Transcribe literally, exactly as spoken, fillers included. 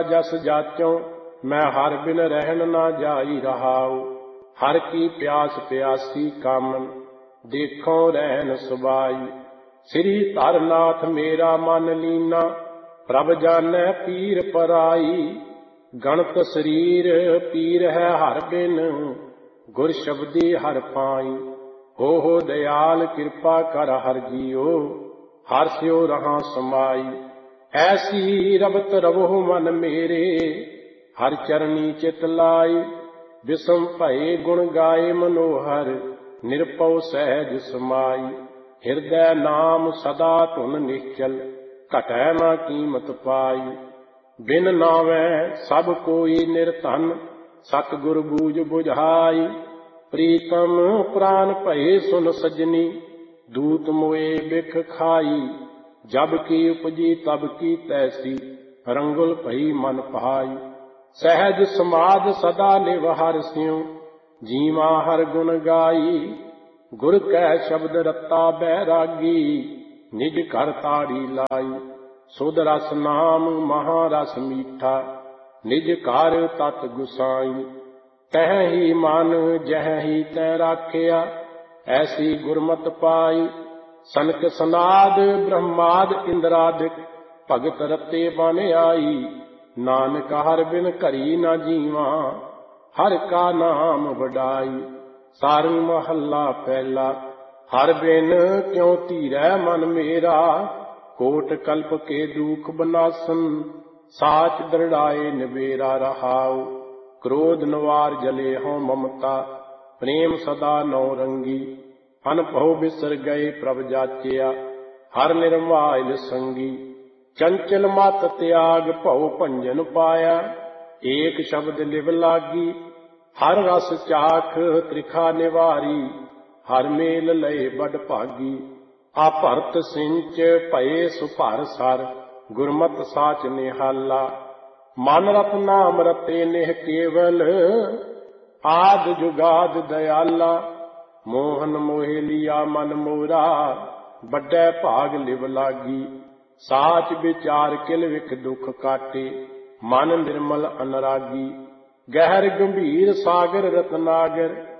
जस जाचों मैं हर बिन रहन ना जाई रहाऊ। हर की प्यास प्यासी कामन देखो रहन सुबाई। श्री तरनाथ मेरा मन लीना प्रभ जानै पीर पराई। गणत शरीर पीर है हर बिन गुर शब्दी हर पाई। हो हो दयाल कृपा कर हर जियो हर स्यो रहा समाई। ऐसी रबत रवो मन मेरे हर चरनी चित लाई। विषम भये गुण गाए मनोहर निरपौ सहज समाई। हृदय नाम सदा धुन निश्चल घटै ना कीमत पाई। बिन नावै सब कोई निर्धन सतगुर बूझ बुझाई। प्रीतम प्राण भये सुन सजनी दूत मोए बिख खाई। जब की उपजी तब की तैसी रंगुल भई मन पाई। सहज समाध सदा निव हर स्यों जीवा हर गुण गाई। गुर कै शब्द रत्ता बैरागी निज घर ताड़ी लाई। सुध रस नाम महारस मीठा निज घर तत गुसाई। तह ही मन जह ही तै राखिया ऐसी गुरमत पाई। सनक सनाद ब्रह्माद इंद्रादिक भगत रते बन आई। नानक हर बिन घरी न जीवा हर का नाम वडाई। सारंग महला पहला हर बिन क्यों धीरै मन मेरा। कोट कल्प के दुख बनासन साच दृढ़ाए निबेरा रहाऊ। क्रोध नवार जले हों ममता प्रेम सदा नौ रंगी। अनभव बिसर गए प्रभ जाचिया हर निर्मायल संगी। चंचल मत त्याग भव भंजन पाया एक शब्द लिव लागी। हर रस चाख त्रिखा निवारी हर मेल लय बड़ भागी। आ भरत सिंच भये सुभर सर गुरमत साच निहाला। मन रत नाम रते नेह केवल आद जुगाद दयाला। मोहन मोहे लिया मन मोरा बड़ै भाग लिव लागी। साच विचार किल विख दुख काटे मन निर्मल अनरागी। गहर गंभीर सागर रतनागर